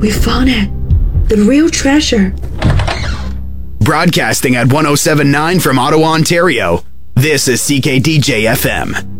We found it. The real treasure. Broadcasting at 107.9 from Ottawa, Ontario. This is CKDJ FM.